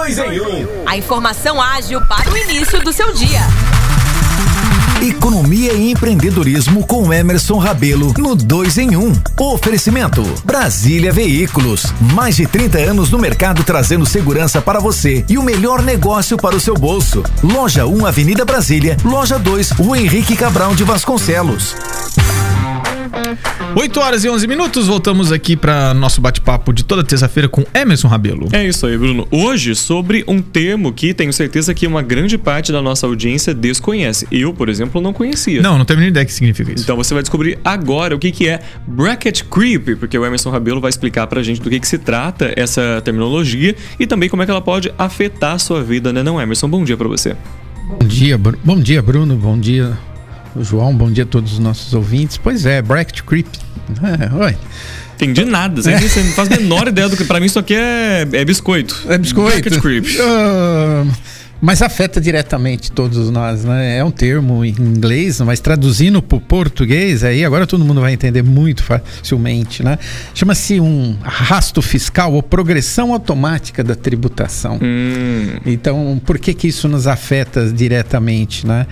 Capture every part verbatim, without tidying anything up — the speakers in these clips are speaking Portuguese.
dois em um. A informação ágil para o início do seu dia. Economia e empreendedorismo com Emerson Rabelo no dois em um. Oferecimento Brasília Veículos. Mais de trinta anos no mercado trazendo segurança para você e o melhor negócio para o seu bolso. Loja um, Avenida Brasília. Loja dois, Rua Henrique Cabral de Vasconcelos. oito horas e onze minutos, voltamos aqui para nosso bate-papo de toda terça-feira com Emerson Rabelo. É isso aí, Bruno. Hoje, sobre um termo que tenho certeza que uma grande parte da nossa audiência desconhece. Eu, por exemplo, não conhecia. Não, não tenho nem ideia do que significa isso. Então você vai descobrir agora o que, que é Bracket Creep, porque o Emerson Rabelo vai explicar pra gente do que, que se trata essa terminologia e também como é que ela pode afetar a sua vida, né, não, Emerson? Bom dia pra você. Bom dia, Bru- bom dia, Bruno. Bom dia, João. Bom dia a todos os nossos ouvintes. Pois é, Bracket Creep. É, oi. Entendi nada. Você, é. você não faz a menor ideia do que... Pra mim isso aqui é, é biscoito. É biscoito. Bracket Creep. Uh, mas afeta diretamente todos nós, né? É um termo em inglês, mas traduzindo para o português, aí agora todo mundo vai entender muito facilmente, né? Chama-se um arrasto fiscal ou progressão automática da tributação. Hum. Então, por que que isso nos afeta diretamente, né?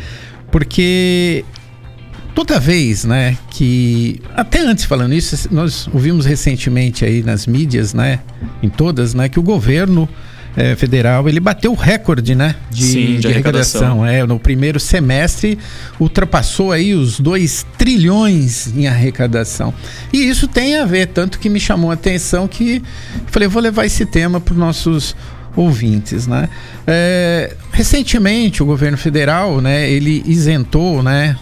Porque toda vez, né, que... Até antes falando isso, nós ouvimos recentemente aí nas mídias, né, em todas, né, que o governo é, federal, ele bateu o recorde, né, de, Sim, de, de arrecadação. arrecadação. É, no primeiro semestre ultrapassou aí os dois trilhões em arrecadação. E isso tem a ver, tanto que me chamou a atenção que falei, vou levar esse tema para os nossos ouvintes, né? É, recentemente o governo federal, né, ele isentou, né,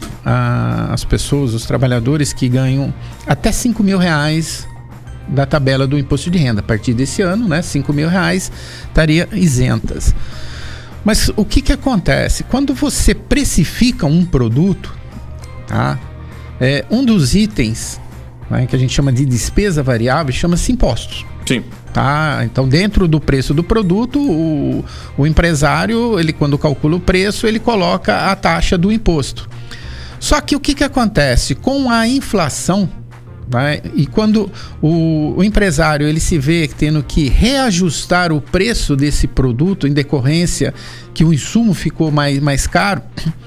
a, as pessoas, os trabalhadores que ganham até cinco mil reais da tabela do imposto de renda. A partir desse ano, né, cinco mil reais estaria isentas. Mas o que que acontece? Quando você precifica um produto, tá? É, um dos itens, né, que a gente chama de despesa variável, chama-se impostos. Sim. Tá? Então, dentro do preço do produto, o, o empresário, ele, quando calcula o preço, ele coloca a taxa do imposto. Só que o que que acontece? Com a inflação, né, e quando o, o empresário ele se vê tendo que reajustar o preço desse produto em decorrência que o insumo ficou mais, mais caro,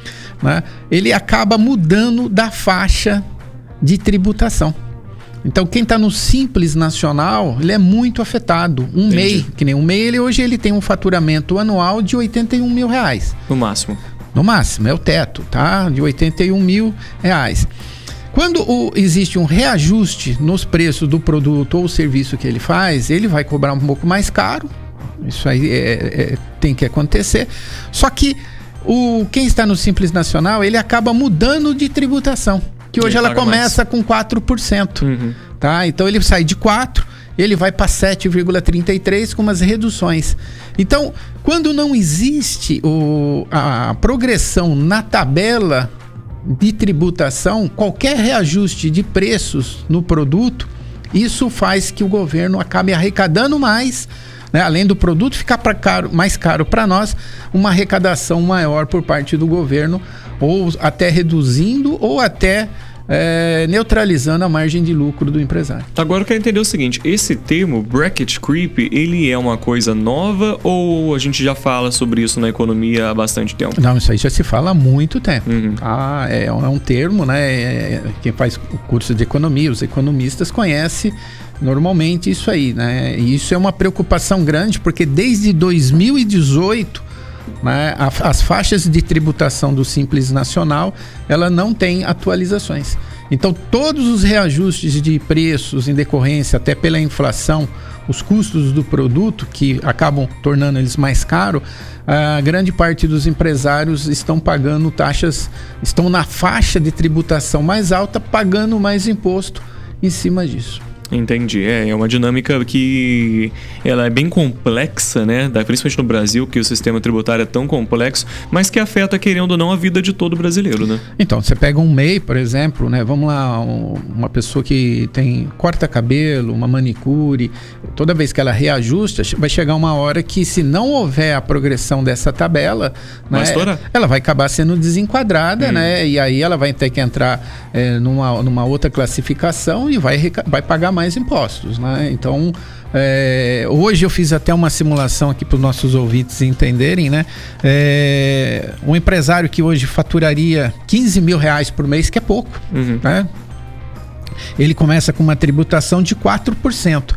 né, ele acaba mudando da faixa de tributação. Então, quem está no Simples Nacional, ele é muito afetado. Um Entendi. M E I, que nem um M E I, ele, hoje ele tem um faturamento anual de oitenta e um mil reais. No máximo. No máximo, é o teto, tá? De oitenta e um mil reais. Quando o, existe um reajuste nos preços do produto ou serviço que ele faz, ele vai cobrar um pouco mais caro. Isso aí é, é, tem que acontecer. Só que o, quem está no Simples Nacional, ele acaba mudando de tributação. Que hoje ele ela começa mais. Com quatro por cento. Uhum. Tá? Então ele sai de quatro, ele vai para sete vírgula trinta e três com umas reduções. Então, quando não existe o, a progressão na tabela de tributação, qualquer reajuste de preços no produto, isso faz que o governo acabe arrecadando mais, né? Além do produto ficar pra caro, mais caro para nós, uma arrecadação maior por parte do governo, ou até reduzindo, ou até é, neutralizando a margem de lucro do empresário. Agora eu quero entender o seguinte, esse termo Bracket Creep, ele é uma coisa nova ou a gente já fala sobre isso na economia há bastante tempo? Não, isso aí já se fala há muito tempo. Uhum. Ah, é, é um termo, né? É, quem faz o curso de economia, os economistas conhecem normalmente isso aí, né? E isso é uma preocupação grande, porque desde dois mil e dezoito, né, a, as faixas de tributação do Simples Nacional, ela não tem atualizações. Então, todos os reajustes de preços em decorrência, até pela inflação, os custos do produto, que acabam tornando eles mais caros, a grande parte dos empresários estão pagando taxas, estão na faixa de tributação mais alta, pagando mais imposto em cima disso. Entendi, é, é uma dinâmica que ela é bem complexa, né? Principalmente no Brasil, que o sistema tributário é tão complexo, mas que afeta, querendo ou não, a vida de todo brasileiro, né? Então, você pega um M E I, por exemplo, né? Vamos lá, um, uma pessoa que tem corta cabelo, uma manicure, toda vez que ela reajusta, vai chegar uma hora que, se não houver a progressão dessa tabela, né, ela vai acabar sendo desenquadrada, hum. né? E aí ela vai ter que entrar é, numa, numa outra classificação e vai, vai pagar mais mais impostos, né? Então, é, hoje eu fiz até uma simulação aqui para os nossos ouvintes entenderem, né? É, um empresário que hoje faturaria quinze mil reais por mês, que é pouco, uhum. né? Ele começa com uma tributação de quatro por cento.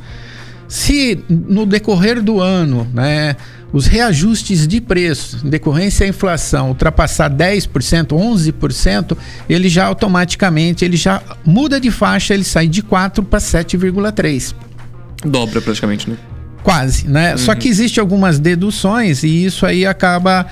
Se no decorrer do ano, né, os reajustes de preço, em decorrência da inflação, ultrapassar dez por cento, onze por cento, ele já automaticamente ele já muda de faixa, ele sai de quatro para sete vírgula três. Dobra praticamente, né? Quase, né? Uhum. Só que existe algumas deduções e isso aí acaba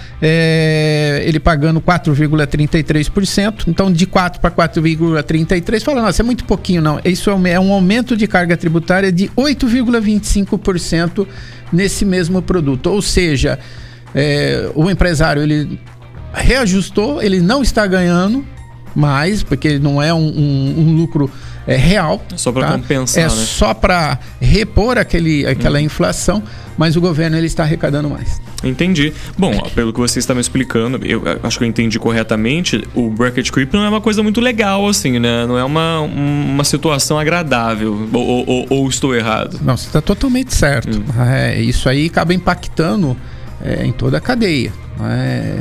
é, ele pagando quatro vírgula trinta e três por cento. Então, de quatro para quatro vírgula trinta e três por cento, fala, nossa, é muito pouquinho, não. Isso é um aumento de carga tributária de oito vírgula vinte e cinco por cento nesse mesmo produto. Ou seja, é, o empresário, ele reajustou, ele não está ganhando mais, porque não é um, um, um lucro é, real. Só para tá? compensar, É né? só para repor aquele, aquela hum. inflação, mas o governo ele está arrecadando mais. Entendi. Bom, pelo que você está me explicando, eu acho que eu entendi corretamente, o bracket creep não é uma coisa muito legal, assim, né? Não é uma, uma situação agradável, ou, ou, ou estou errado? Não, você está totalmente certo. Hum. É, isso aí acaba impactando é, em toda a cadeia. É...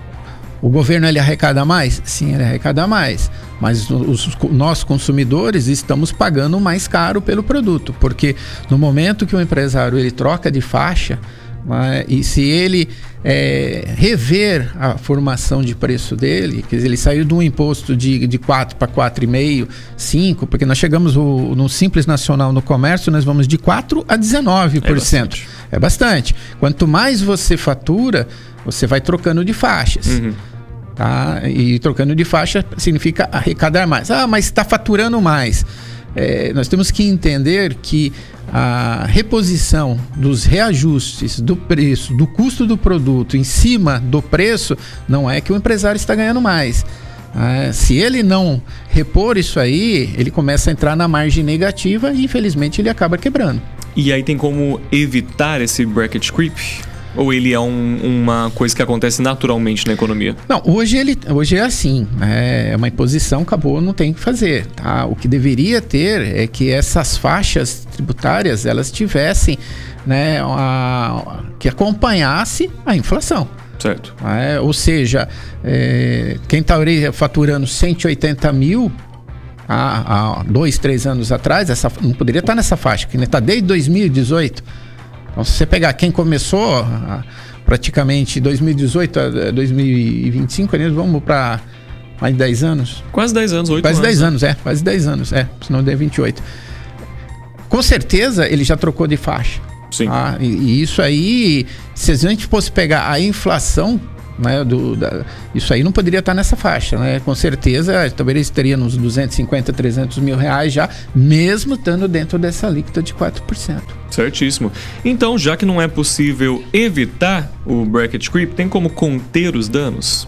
O governo ele arrecada mais? Sim, ele arrecada mais. Mas os, os, nós consumidores estamos pagando mais caro pelo produto. Porque no momento que o empresário ele troca de faixa, né, e se ele é, rever a formação de preço dele, quer dizer, ele saiu de um imposto de, de quatro para quatro vírgula cinco, cinco, porque nós chegamos o, no Simples Nacional no comércio, nós vamos de quatro a dezenove por cento. É bastante. É bastante. Quanto mais você fatura, você vai trocando de faixas. Uhum. Tá? E trocando de faixa significa arrecadar mais. Ah, mas está faturando mais. É, nós temos que entender que a reposição dos reajustes do preço, do custo do produto em cima do preço, não é que o empresário está ganhando mais. Ah, se ele não repor isso aí, ele começa a entrar na margem negativa e infelizmente ele acaba quebrando. E aí tem como evitar esse bracket creep? Ou ele é um, uma coisa que acontece naturalmente na economia? Não, hoje, ele, hoje é assim, é uma imposição, acabou, não tem o que fazer. Tá? O que deveria ter é que essas faixas tributárias, elas tivessem, né, a, que acompanhasse a inflação. Certo. É, ou seja, é, quem está faturando cento e oitenta mil há, há dois, três anos atrás, essa, não poderia estar nessa faixa, que está desde dois mil e dezoito. Então, se você pegar quem começou a, praticamente dois mil e dezoito a dois mil e vinte e cinco, né, vamos para mais de dez anos? Quase dez anos, oito Quase anos. dez anos, é. Quase dez anos, é. Senão der vinte e oito. Com certeza, ele já trocou de faixa. Sim. Tá? E, e isso aí, se a gente fosse pegar a inflação, né, do, da, isso aí não poderia estar nessa faixa, né? Com certeza, talvez estaria nos duzentos e cinquenta, trezentos mil reais já, mesmo estando dentro dessa alíquota de quatro por cento. Certíssimo. Então, já que não é possível evitar o bracket creep, tem como conter os danos?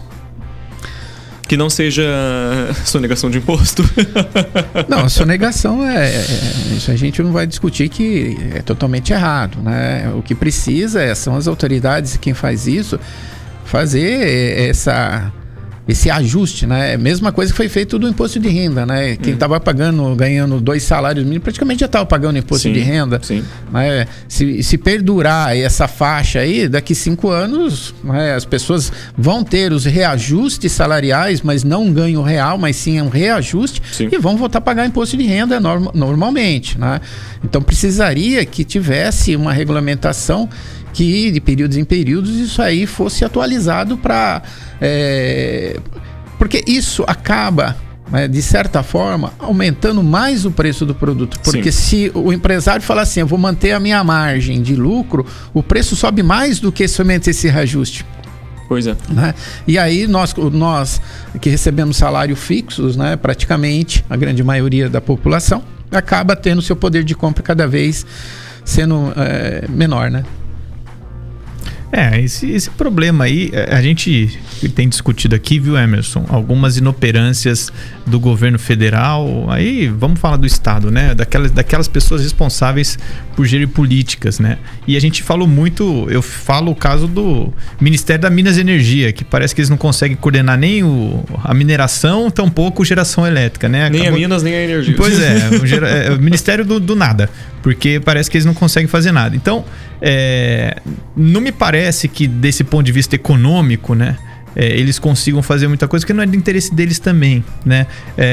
Que não seja sonegação de imposto? Não, a sonegação é, é... Isso a gente não vai discutir, que é totalmente errado, né? O que precisa é, são as autoridades, quem faz isso, fazer essa, esse ajuste, né? Mesma coisa que foi feito do imposto de renda, né? Quem estava hum. pagando, ganhando dois salários mínimos, praticamente já estava pagando imposto sim, de renda. Sim. Né? Se, se perdurar essa faixa aí, daqui cinco anos, né, as pessoas vão ter os reajustes salariais, mas não um ganho real, mas sim um reajuste, sim. e vão voltar a pagar imposto de renda norm, normalmente, né? Então precisaria que tivesse uma regulamentação que de períodos em períodos isso aí fosse atualizado para... É, porque isso acaba, né, de certa forma, aumentando mais o preço do produto. Porque Sim. se o empresário falar assim, eu vou manter a minha margem de lucro, o preço sobe mais do que somente esse reajuste. Pois é. Né? E aí nós, nós que recebemos salários fixos, né, praticamente a grande maioria da população, acaba tendo seu poder de compra cada vez sendo é, menor, né? É, esse, esse problema aí, a gente tem discutido aqui, viu, Emerson? Algumas inoperâncias do governo federal, aí vamos falar do Estado, né? Daquelas, daquelas pessoas responsáveis por gerir políticas, né? E a gente falou muito, eu falo o caso do Ministério da Minas e Energia, que parece que eles não conseguem coordenar nem o, a mineração, tampouco geração elétrica, né? Nem Acabou... a Minas, nem a energia. Pois é, o, gera... é, o Ministério do, do nada, porque parece que eles não conseguem fazer nada. Então, é... não me parece que desse ponto de vista econômico, né, é, eles consigam fazer muita coisa que não é do interesse deles também, né?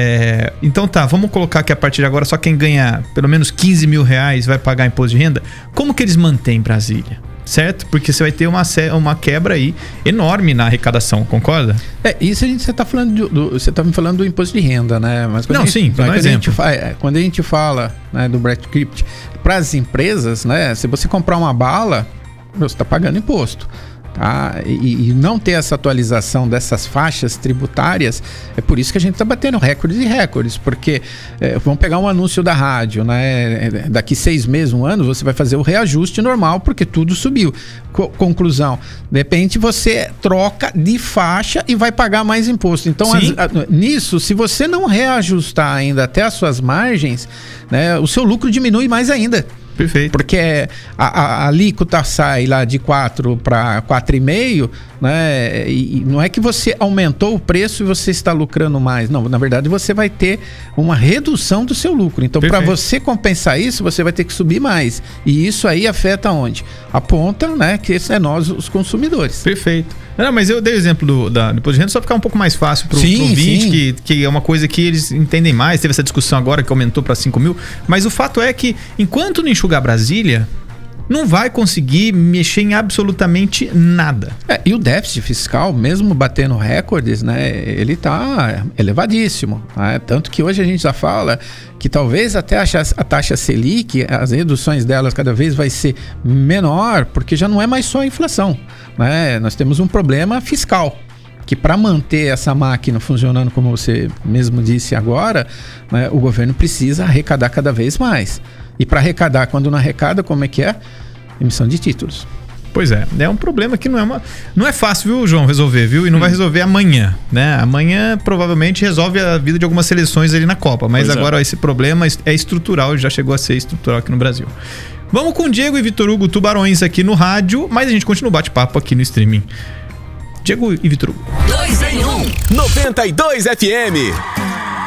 É, então tá, vamos colocar que a partir de agora só quem ganha pelo menos quinze mil reais vai pagar imposto de renda. Como que eles mantêm Brasília? Certo? Porque você vai ter uma, uma quebra aí enorme na arrecadação, concorda? É, isso a gente, você está falando do, do, você tá me falando do imposto de renda, né? Mas quando não, a gente, sim, quando, um a gente fa, quando a gente fala, né, do Brexit para as empresas, né? Se você comprar uma bala, você está pagando imposto. Tá? E, e não ter essa atualização dessas faixas tributárias, é por isso que a gente está batendo recordes e recordes, porque é, vamos pegar um anúncio da rádio, né? Daqui seis meses, um ano, você vai fazer o reajuste normal, porque tudo subiu. Co- conclusão, de repente você troca de faixa e vai pagar mais imposto. Então, as, a, nisso, se você não reajustar ainda até as suas margens, né, o seu lucro diminui mais ainda. Perfeito. Porque a, a, a alíquota sai lá de quatro para quatro vírgula cinco, né? E, e não é que você aumentou o preço e você está lucrando mais. Não, na verdade você vai ter uma redução do seu lucro. Então, para você compensar isso, você vai ter que subir mais. E isso aí afeta onde? A ponta, né? Que esse é nós, os consumidores. Perfeito. Não, mas eu dei o exemplo do, da, do imposto de renda só ficar um pouco mais fácil para o ouvinte, que, que é uma coisa que eles entendem mais. Teve essa discussão agora que aumentou para cinco mil. Mas o fato é que, enquanto não enxugar Brasília, não vai conseguir mexer em absolutamente nada. É, e o déficit fiscal, mesmo batendo recordes, né, ele está elevadíssimo. Né? Tanto que hoje a gente já fala que talvez até a, a taxa Selic, as reduções delas cada vez vai ser menor, porque já não é mais só a inflação. Né? Nós temos um problema fiscal, que para manter essa máquina funcionando, como você mesmo disse agora, né, o governo precisa arrecadar cada vez mais. E para arrecadar, quando não arrecada, como é que é? Emissão de títulos. Pois é, é um problema que não é uma, não é fácil, viu, João, resolver, viu? E não hum. vai resolver amanhã, né? Amanhã provavelmente resolve a vida de algumas seleções ali na Copa, mas pois agora é. Esse problema é estrutural, já chegou a ser estrutural aqui no Brasil. Vamos com Diego e Vitor Hugo, Tubarões aqui no rádio, mas a gente continua o bate-papo aqui no streaming. Diego e Vitor Hugo. dois em um. noventa e dois F M.